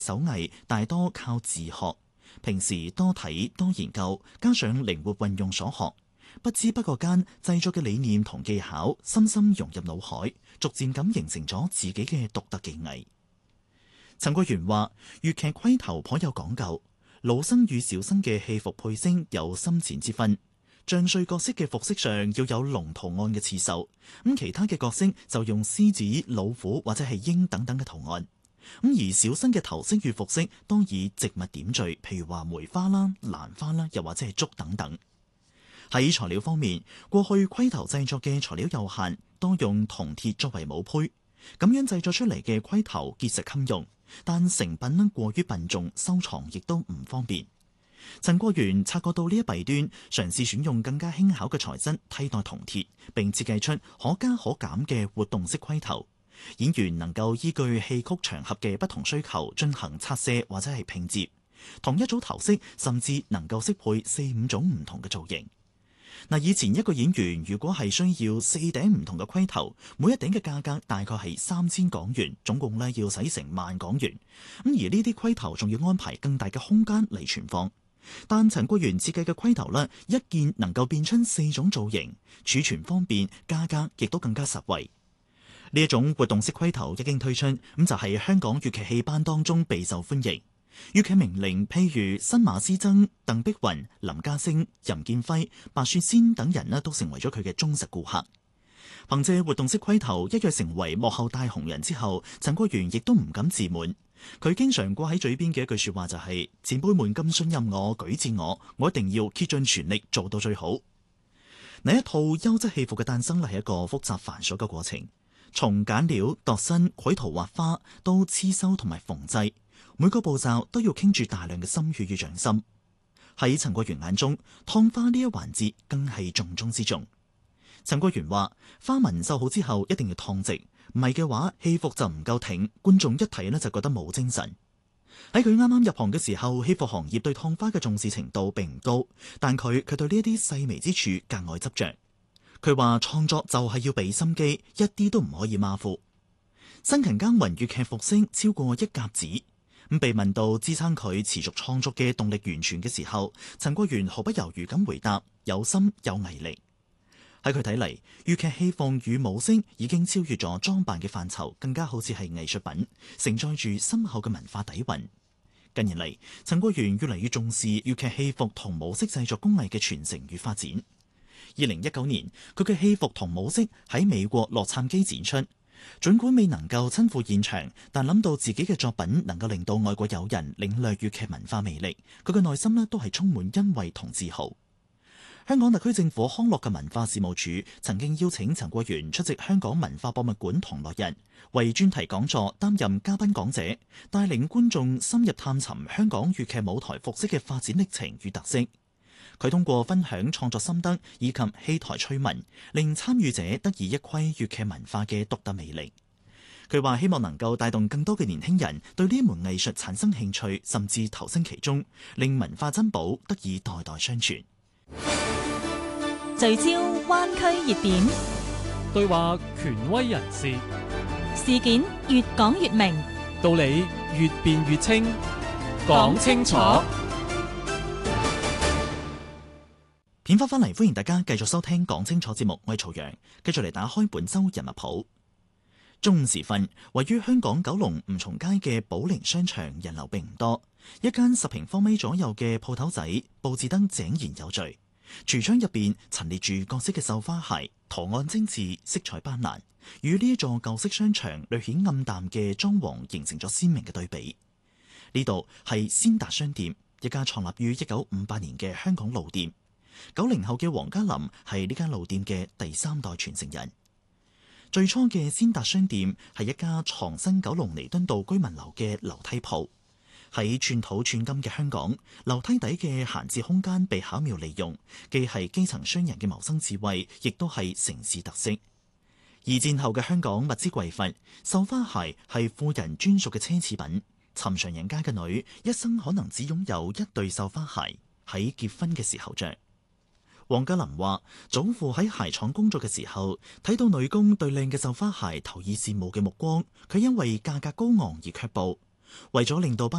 手藝大多靠自學，平時多睇多研究，加上靈活運用所學，不知不覺間製作嘅理念同技巧深深融入腦海，逐漸咁形成咗自己嘅獨特技藝。陳國源話：粵劇規頭頗有講究，老生與小生嘅戲服配聲有深淺之分。將帥角色嘅服飾上要有龍圖案嘅刺繡，咁其他嘅角色就用獅子、老虎或者係鷹等等嘅圖案。咁而小生嘅頭飾與服飾當以植物點綴，譬如話梅花啦、蘭花啦，又或者係竹等等。喺材料方面，過去規頭製作嘅材料有限，多用銅鐵作為母胚，咁樣製作出嚟嘅規頭結實襟用，但成品呢過於笨重，收藏亦都唔方便。陳國源察覺到呢一弊端，嘗試選用更加輕巧嘅材質替代銅鐵，並設計出可加可減嘅活動式規頭。演員能夠依據戲曲場合嘅不同需求進行拆卸或者係拼接，同一組頭飾甚至能夠適配4-5種唔同嘅造型。以前一個演員如果係需要4頂唔同嘅規頭，每一頂嘅價格大概係3000港元，總共呢要使成10000港元。而呢啲規頭仲要安排更大嘅空間嚟存放。但陳國源設計嘅規頭呢，一件能夠變出4種造型，儲存方便，價格亦都更加實惠。呢一種活動式規頭一經推出，咁就係香港粵劇戲班當中備受歡迎。粵劇名伶譬如新馬師曾、鄧碧雲、林家聲、任劍輝、白雪仙等人呢，都成為咗佢嘅忠實顧客。憑借活動式規頭一躍成為幕後大紅人之後，陳國源亦都唔敢自滿。佢經常掛喺嘴邊嘅一句說話就係：前輩們咁信任我、舉薦我一定要竭盡全力做到最好。一套優質戲服嘅誕生係一個複雜繁瑣嘅過程，從揀料、度身、繪圖畫花到刺繡同埋縫製，每個步驟都要傾住大量嘅心血與匠心。喺陳國源眼中，燙花呢一環節更係重中之重。陳國源話：花紋繡好之後一定要燙直，唔係嘅話戲服就唔夠挺，觀眾一睇呢就覺得冇精神。喺佢啱啱入行嘅時候，戲服行業對燙花嘅重視程度並唔高，但佢對呢一啲細微之處格外執着。佢話創作就係要俾心機，一啲都唔可以馬虎。辛勤耕耘粵劇服飾超過1甲子，咁被問到支撐佢持續創作嘅動力源泉嘅時候，陳國源毫不猶豫咁回答：有心有毅力。喺佢睇嚟，粵劇戲服與舞飾已經超越咗裝扮嘅範疇，更加好似係藝術品，承載住深厚嘅文化底蘊。近年嚟，陳國源越嚟越重視粵劇戲服同舞飾製作工藝嘅傳承與發展。2019年，佢嘅戲服同舞飾喺美國洛杉磯展出。儘管未能夠親赴現場，但諗到自己嘅作品能夠令到外國友人領略粵劇文化魅力，佢嘅內心都係充滿欣慰同自豪。香港特區政府康樂及文化事務署曾經邀請陳國源出席香港文化博物館同樂日，為專題講座擔任嘉賓講者，帶領觀眾深入探尋香港粵劇舞台服飾嘅發展歷程與特色。佢通過分享創作心得以及戲台趣聞，令參與者得以一窺粵劇文化嘅獨特魅力。佢話希望能夠帶動更多嘅年輕人對呢門藝術產生興趣，甚至投身其中，令文化珍寶得以代代相傳。 聚焦灣區熱點， 對話權威人士， 事件越講越明， 道理越辯越清，講清楚。 片花翻嚟，歡迎大家繼續收聽講清楚節目，我係曹陽，繼續嚟打開本周人物譜。中午時分，位於香港九龍吳松街嘅寶靈商場人流並唔多，一間10平方米左右嘅鋪頭仔，佈置得井然有序。櫥窗入邊陳列住各式嘅繡花鞋，圖案精緻，色彩斑斕，與呢一座舊式商場略顯暗淡嘅裝潢形成咗鮮明嘅對比。呢度係先達商店，一家創立於1958年嘅香港老店。90後嘅黃家林係呢間老店嘅第3代傳承人。最初嘅先達商店係一家藏身九龍彌敦道居民樓嘅樓梯鋪。喺寸土寸金嘅香港，樓梯底嘅閒置空間被巧妙利用，既係基層商人嘅謀生智慧，亦都係城市特色。二戰後嘅香港物資匱乏，繡花鞋係富人專屬嘅奢侈品。尋常人家嘅女一生可能只擁有一對繡花鞋，喺結婚嘅時候着。黃家林話：祖父喺鞋廠工作嘅時候，睇到女工對靚嘅繡花鞋投以羨慕嘅目光，佢因為價格高昂而卻步。 為咗令到